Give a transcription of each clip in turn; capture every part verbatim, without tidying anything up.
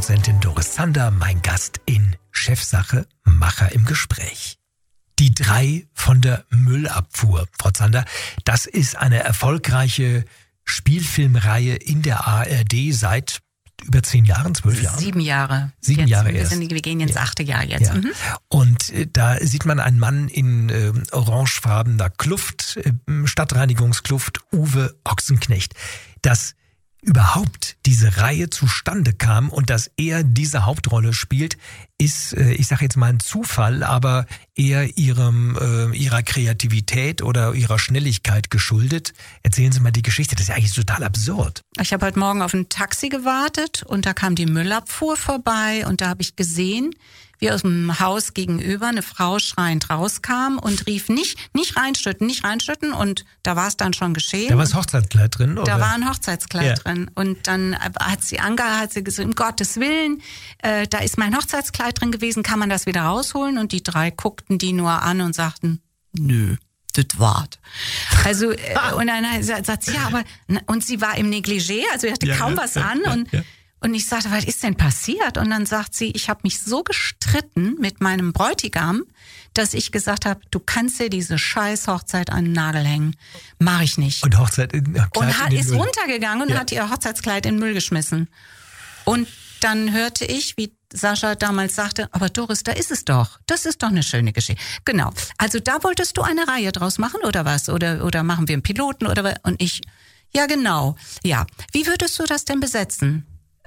Fernsehproduzentin Doris Zander, mein Gast in Chefsache, Macher im Gespräch. Die drei von der Müllabfuhr, Frau Zander, das ist eine erfolgreiche Spielfilmreihe in der A R D seit über zehn Jahren, zwölf Jahren? Sieben Jahre. Sieben jetzt, Jahre wir erst. Sind, wir gehen ins ja. achte Jahr jetzt. Ja. Mhm. Und äh, da sieht man einen Mann in äh, orangefarbener Kluft, äh, Stadtreinigungskluft, Uwe Ochsenknecht. Dass überhaupt diese Reihe zustande kam und dass er diese Hauptrolle spielt, ist, äh, ich sage jetzt mal ein Zufall, aber eher ihrem äh, ihrer Kreativität oder ihrer Schnelligkeit geschuldet. Erzählen Sie mal die Geschichte, das ist ja eigentlich total absurd. Ich habe heute Morgen auf ein Taxi gewartet und da kam die Müllabfuhr vorbei und da habe ich gesehen, wie aus dem Haus gegenüber eine Frau schreiend rauskam und rief nicht, nicht reinschütten, nicht reinschütten und da war es dann schon geschehen. Da war das Hochzeitskleid drin, oder? Da war ein Hochzeitskleid ja. drin und dann hat sie angehalten, hat sie gesagt, um Gottes Willen, äh, da ist mein Hochzeitskleid drin gewesen, kann man das wieder rausholen? Und die drei guckten die nur an und sagten, nö. Das war's. Also, äh, und dann sagt sie, ja, aber, und sie war im Negligé, also sie hatte ja, kaum ja, was ja, an ja, und, ja. und ich sagte, was ist denn passiert? Und dann sagt sie, ich habe mich so gestritten mit meinem Bräutigam, dass ich gesagt habe, du kannst dir diese scheiß Hochzeit an den Nagel hängen. Mach ich nicht. Und Hochzeit in, Kleid und hat, in den ist Müll. runtergegangen und ja. hat ihr Hochzeitskleid in den Müll geschmissen. Und dann hörte ich, wie Sascha damals sagte, aber Doris, da ist es doch. Das ist doch eine schöne Geschichte. Genau. Also da wolltest du eine Reihe draus machen oder was? Oder, oder machen wir einen Piloten oder was? Und ich, ja genau. Ja. Wie würdest du das denn besetzen?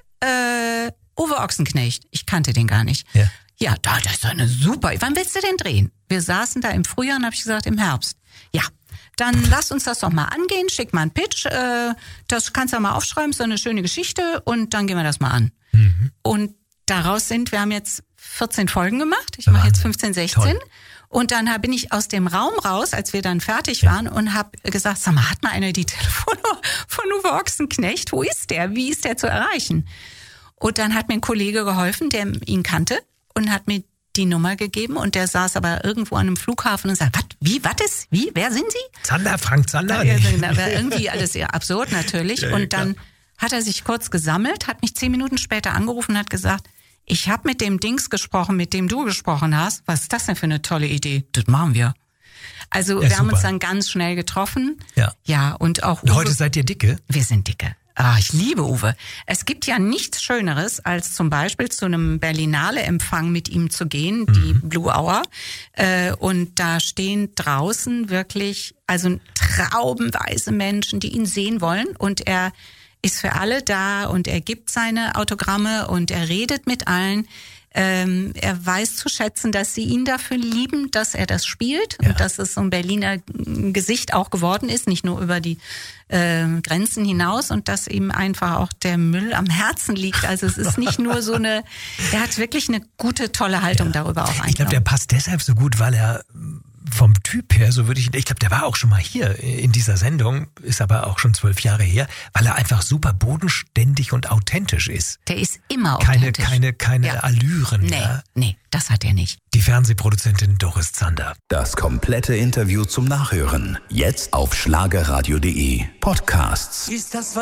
Äh, Uwe Ochsenknecht. Ich kannte den gar nicht. Ja. Ja, da, das ist eine super. Wann willst du denn drehen? Wir saßen da im Frühjahr und habe ich gesagt, im Herbst. Ja. Dann lass uns das doch mal angehen, schick mal einen Pitch, äh, das kannst du mal aufschreiben, ist so eine schöne Geschichte und dann gehen wir das mal an. Mhm. Und daraus sind, wir haben jetzt vierzehn Folgen gemacht, ich mache jetzt fünfzehn, sechzehn. Toll. Und dann bin ich aus dem Raum raus, als wir dann fertig waren und habe gesagt, sag mal, hat mal einer die Telefonnummer von Uwe Ochsenknecht, wo ist der, wie ist der zu erreichen? Und dann hat mir ein Kollege geholfen, der ihn kannte und hat mir die Nummer gegeben und der saß aber irgendwo an einem Flughafen und sagt, was, wie, was ist, wie, wer sind Sie? Zander, Frank Zander. Ja, war irgendwie alles eher absurd natürlich. Ja, und dann klar. Hat er sich kurz gesammelt, hat mich zehn Minuten später angerufen und hat gesagt, ich habe mit dem Dings gesprochen, mit dem du gesprochen hast. Was ist das denn für eine tolle Idee? Das machen wir. Also ja, wir super. haben uns dann ganz schnell getroffen. Ja. Ja, und auch Uwe, und heute seid ihr dicke? Wir sind dicke. Ah, ich liebe Uwe. Es gibt ja nichts Schöneres, als zum Beispiel zu einem Berlinale-Empfang mit ihm zu gehen, die mhm. Blue Hour. Äh, und da stehen draußen wirklich, also traubenweise Menschen, die ihn sehen wollen. Und er ist für alle da und er gibt seine Autogramme und er redet mit allen. Ähm, er weiß zu schätzen, dass sie ihn dafür lieben, dass er das spielt ja. und dass es so ein Berliner Gesicht auch geworden ist, nicht nur über die äh, Grenzen hinaus und dass ihm einfach auch der Müll am Herzen liegt. Also es ist nicht nur so eine, er hat wirklich eine gute, tolle Haltung ja. darüber auch eingenommen. Ich glaube, der passt deshalb so gut, weil er vom Typ her, so würde ich, ich glaube, der war auch schon mal hier in dieser Sendung, ist aber auch schon zwölf Jahre her, weil er einfach super bodenständig und authentisch ist. Der ist immer keine, authentisch. Keine, keine ja. Allüren. Nee, ja. nee, das hat er nicht. Die Fernsehproduzentin Doris Zander. Das komplette Interview zum Nachhören. Jetzt auf schlagerradio punkt de Podcasts. Ist das